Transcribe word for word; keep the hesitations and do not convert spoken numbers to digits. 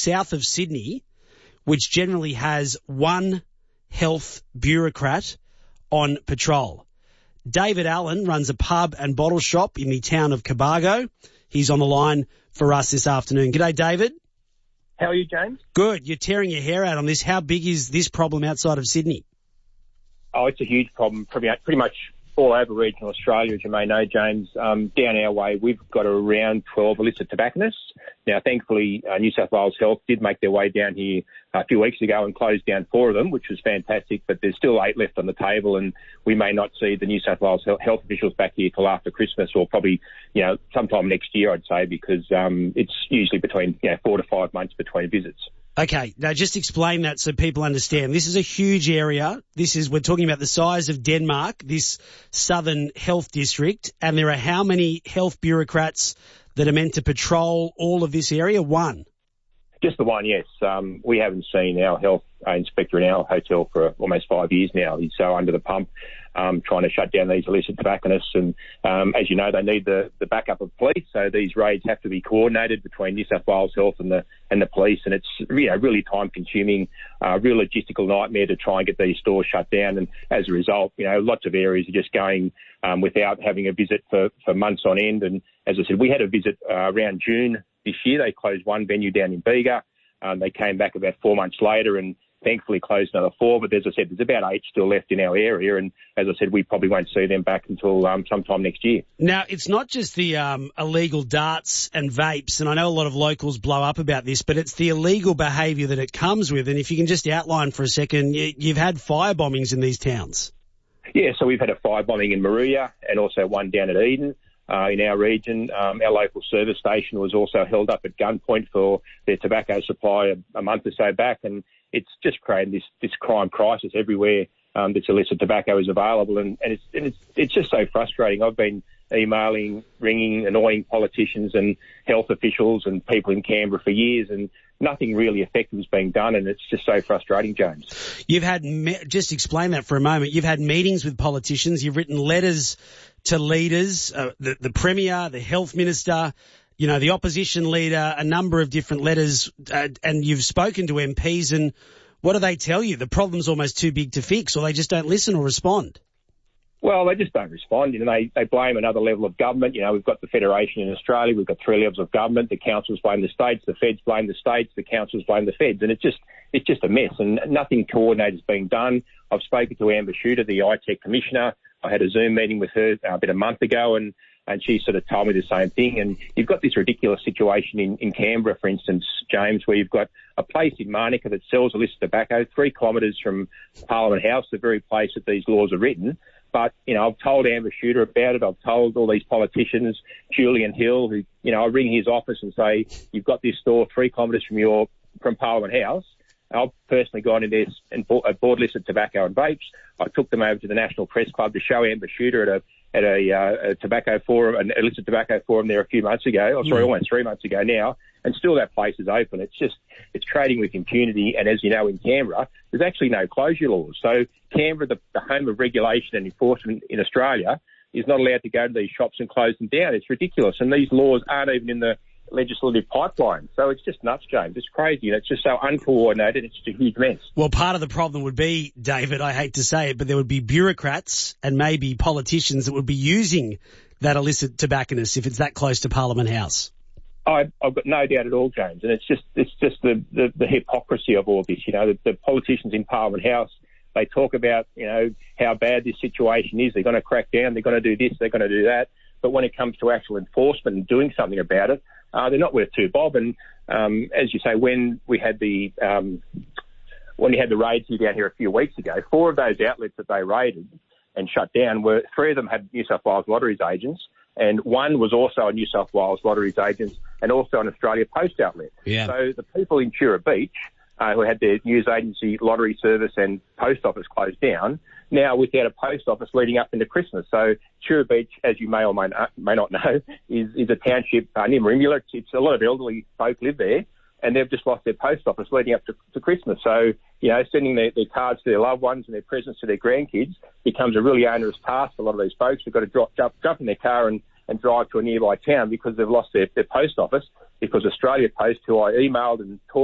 south of Sydney, which generally has one health bureaucrat on patrol. David Allen runs a pub and bottle shop in the town of Cobargo. He's on the line for us this afternoon. G'day, David. How are you, James? Good. You're tearing your hair out on this. How big is this problem outside of Sydney? Oh, it's a huge problem, pretty, pretty much all over regional Australia, as you may know, James. Um, down our way, we've got around twelve illicit tobacconists. Now, thankfully, uh, New South Wales Health did make their way down here a few weeks ago and closed down four of them, which was fantastic, but there's still eight left on the table, and we may not see the New South Wales health officials back here till after Christmas, or probably, you know, sometime next year, I'd say, because um, it's usually between, you know, four to five months between visits. Okay, now just explain that so people understand. This is a huge area. This is, we're talking about the size of Denmark, this southern health district, and there are how many health bureaucrats that are meant to patrol all of this area? One. Just the one, yes. Um, we haven't seen our health inspector in our hotel for almost five years now. He's so under the pump, um, trying to shut down these illicit tobacconists. And um, as you know, they need the, the backup of police. So these raids have to be coordinated between New South Wales Health and the and the police. And it's, you know, really time-consuming, uh, real logistical nightmare to try and get these stores shut down. And as a result, you know, lots of areas are just going um, without having a visit for, for months on end. And as I said, we had a visit uh, around June this year. They closed one venue down in Bega. Um, they came back about four months later and thankfully closed another four. But as I said, there's about eight still left in our area. And as I said, we probably won't see them back until um, sometime next year. Now, it's not just the um, illegal darts and vapes, and I know a lot of locals blow up about this, but it's the illegal behaviour that it comes with. And if you can just outline for a second, you, you've had fire bombings in these towns. Yeah, so we've had a fire bombing in Maruya and also one down at Eden. Uh, in our region, um, our local service station was also held up at gunpoint for their tobacco supply a, a month or so back, and it's just created this, this crime crisis everywhere um, that illicit tobacco is available, and, and, it's, and it's it's just so frustrating. I've been emailing, ringing, annoying politicians and health officials and people in Canberra for years, and nothing really effective is being done, and it's just so frustrating, James. You've had, me- just explain that for a moment, you've had meetings with politicians, you've written letters to leaders, uh, the, the Premier, the Health Minister, you know, the opposition leader, a number of different letters, uh, and you've spoken to M Ps, and what do they tell you? The problem's almost too big to fix, or they just don't listen or respond? Well, they just don't respond. You know, they, they blame another level of government. You know, we've got the Federation in Australia. We've got three levels of government. The councils blame the states. The feds blame the states. The councils blame the feds. And it's just it's just a mess. And nothing coordinated is being done. I've spoken to Amber Shooter, the I TEC commissioner. I had a Zoom meeting with her uh, about a month ago, and, and she sort of told me the same thing. And you've got this ridiculous situation in, in Canberra, for instance, James, where you've got a place in Manuka that sells illicit tobacco three kilometres from Parliament House, the very place that these laws are written. But, you know, I've told Amber Shooter about it. I've told all these politicians, Julian Hill, who, you know, I ring his office and say, you've got this store three kilometres from your, from Parliament House. I've personally gone in there and bought, uh, bought illicit tobacco and vapes. I took them over to the National Press Club to show Amber Shooter at a at a, uh, a tobacco forum, an illicit tobacco forum there a few months ago, or sorry, almost three months ago now, and still that place is open. It's just, it's trading with impunity, and as you know, in Canberra, there's actually no closure laws. So Canberra, the, the home of regulation and enforcement in Australia, is not allowed to go to these shops and close them down. It's ridiculous, and these laws aren't even in the legislative pipeline. So it's just nuts, James. It's crazy, and it's just so uncoordinated. It's just a huge mess. Well, part of the problem would be, David, I hate to say it, but there would be bureaucrats and maybe politicians that would be using that illicit tobacconist if it's that close to Parliament House. I, I've got no doubt at all, James, and it's just it's just the, the, the hypocrisy of all this. You know, the, the politicians in Parliament House, they talk about, you know, how bad this situation is. They're going to crack down. They're going to do this. They're going to do that. But when it comes to actual enforcement and doing something about it, uh, they're not worth two bob. And um, as you say, when we had the um, when we had the raids here down here a few weeks ago, four of those outlets that they raided and shut down were three of them had New South Wales Lotteries agents, and one was also a New South Wales Lotteries agent and also an Australia Post outlet. Yeah. So the people in Tura Beach uh, who had their news agency, lottery service and post office closed down, now without a post office leading up into Christmas. So Tura Beach, as you may or may not, may not know, is, is a township uh, near Merimbula. It's, it's a lot of elderly folk live there, and they've just lost their post office leading up to, to Christmas. So, you know, sending their, their cards to their loved ones and their presents to their grandkids becomes a really onerous task for a lot of these folks. They've got to drop, jump, jump in their car and, and drive to a nearby town because they've lost their, their post office, because Australia Post, who I emailed and talked